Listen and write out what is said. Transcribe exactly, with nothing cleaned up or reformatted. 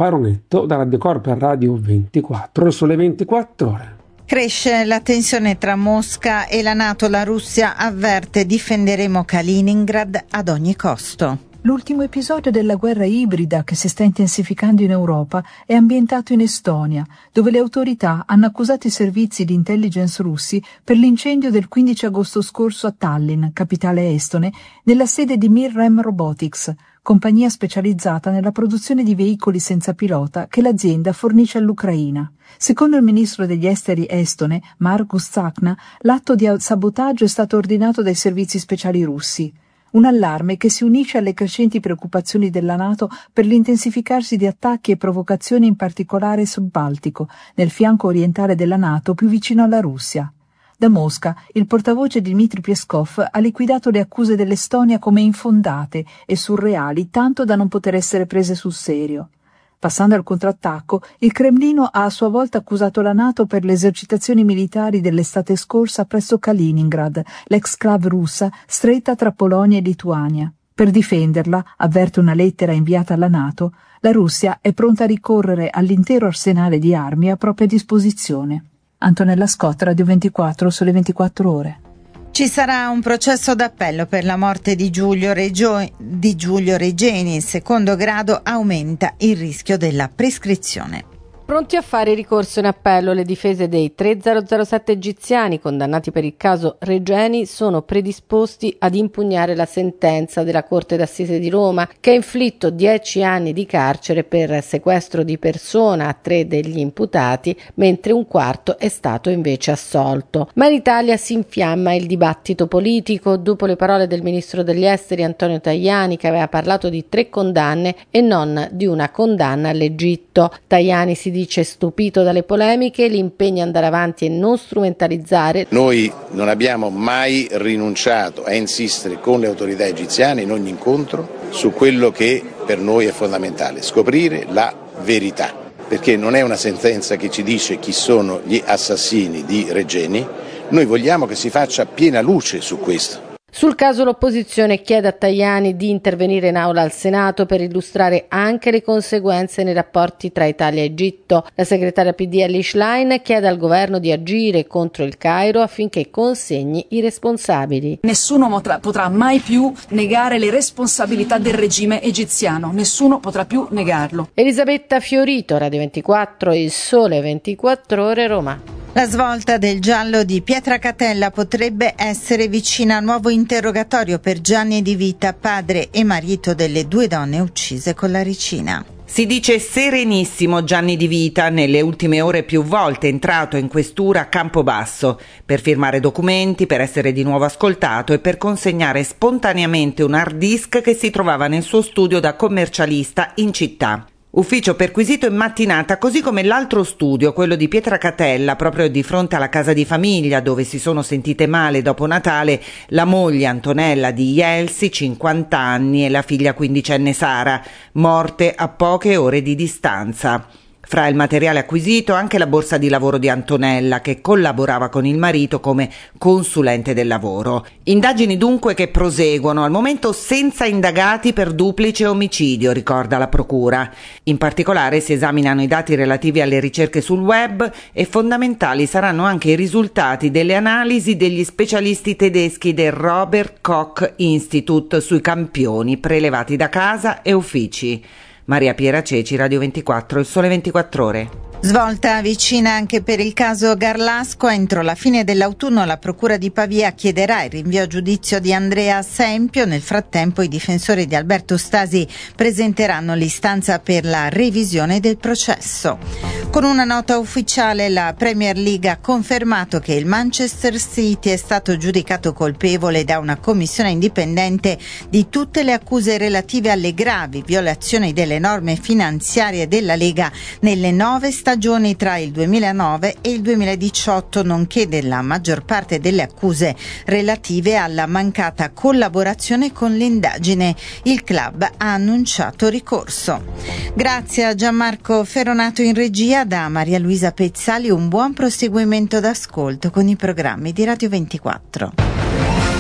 Paronetto da Radio Corp a Radio ventiquattro, Sole ventiquattro Ore. Cresce la tensione tra Mosca e la NATO. La Russia avverte: difenderemo Kaliningrad ad ogni costo. L'ultimo episodio della guerra ibrida che si sta intensificando in Europa è ambientato in Estonia, dove le autorità hanno accusato i servizi di intelligence russi per l'incendio del quindici agosto scorso a Tallinn, capitale estone, nella sede di Mirrem Robotics, compagnia specializzata nella produzione di veicoli senza pilota che l'azienda fornisce all'Ucraina. Secondo il ministro degli esteri estone, Margus Tsahkna, l'atto di sabotaggio è stato ordinato dai servizi speciali russi. Un allarme che si unisce alle crescenti preoccupazioni della NATO per l'intensificarsi di attacchi e provocazioni, in particolare sul Baltico, nel fianco orientale della NATO più vicino alla Russia. Da Mosca, il portavoce Dmitry Peskov ha liquidato le accuse dell'Estonia come infondate e surreali, tanto da non poter essere prese sul serio. Passando al contrattacco, il Cremlino ha a sua volta accusato la NATO per le esercitazioni militari dell'estate scorsa presso Kaliningrad, l'ex-clave russa stretta tra Polonia e Lituania. Per difenderla, avverte una lettera inviata alla NATO, la Russia è pronta a ricorrere all'intero arsenale di armi a propria disposizione. Antonella Scott, Radio ventiquattro, Sole ventiquattro Ore. Ci sarà un processo d'appello per la morte di Giulio, Regio- di Giulio Regeni. Il secondo grado aumenta il rischio della prescrizione. Pronti a fare ricorso in appello, le difese dei tre zero zero sette egiziani condannati per il caso Regeni sono predisposti ad impugnare la sentenza della Corte d'Assise di Roma, che ha inflitto dieci anni di carcere per sequestro di persona a tre degli imputati, mentre un quarto è stato invece assolto. Ma in Italia si infiamma il dibattito politico dopo le parole del ministro degli esteri Antonio Tajani, che aveva parlato di tre condanne e non di una condanna all'Egitto. Tajani si dice stupito dalle polemiche, l'impegno ad andare avanti e non strumentalizzare. Noi non abbiamo mai rinunciato a insistere con le autorità egiziane in ogni incontro su quello che per noi è fondamentale: scoprire la verità, perché non è una sentenza che ci dice chi sono gli assassini di Regeni, noi vogliamo che si faccia piena luce su questo. Sul caso l'opposizione chiede a Tajani di intervenire in aula al Senato per illustrare anche le conseguenze nei rapporti tra Italia e Egitto. La segretaria P D Elly Schlein chiede al governo di agire contro il Cairo affinché consegni i responsabili. Nessuno potrà, potrà mai più negare le responsabilità del regime egiziano, nessuno potrà più negarlo. Elisabetta Fiorito, Radio ventiquattro, Il Sole ventiquattro Ore, Roma. La svolta del giallo di Pietracatella potrebbe essere vicina al nuovo interrogatorio per Gianni Di Vita, padre e marito delle due donne uccise con la ricina. Si dice serenissimo Gianni Di Vita, nelle ultime ore più volte entrato in questura a Campobasso per firmare documenti, per essere di nuovo ascoltato e per consegnare spontaneamente un hard disk che si trovava nel suo studio da commercialista in città. Ufficio perquisito in mattinata, così come l'altro studio, quello di Pietracatella, proprio di fronte alla casa di famiglia dove si sono sentite male dopo Natale la moglie Antonella di Ielsi, cinquanta anni, e la figlia quindicenne Sara, morte a poche ore di distanza. Fra il materiale acquisito anche la borsa di lavoro di Antonella, che collaborava con il marito come consulente del lavoro. Indagini dunque che proseguono, al momento senza indagati per duplice omicidio, ricorda la procura. In particolare si esaminano i dati relativi alle ricerche sul web e fondamentali saranno anche i risultati delle analisi degli specialisti tedeschi del Robert Koch Institute sui campioni prelevati da casa e uffici. Maria Piera Ceci, Radio ventiquattro, Il Sole ventiquattro Ore. Svolta vicina anche per il caso Garlasco. Entro la fine dell'autunno la Procura di Pavia chiederà il rinvio a giudizio di Andrea Sempio. Nel frattempo i difensori di Alberto Stasi presenteranno l'istanza per la revisione del processo. Con una nota ufficiale la Premier League ha confermato che il Manchester City è stato giudicato colpevole da una commissione indipendente di tutte le accuse relative alle gravi violazioni delle norme finanziarie della Lega nelle nove stagioni tra il duemilanove e il duemiladiciotto, nonché della maggior parte delle accuse relative alla mancata collaborazione con l'indagine. Il club ha annunciato ricorso. Grazie a Gianmarco Ferronato in regia, da Maria Luisa Pezzali un buon proseguimento d'ascolto con i programmi di Radio ventiquattro.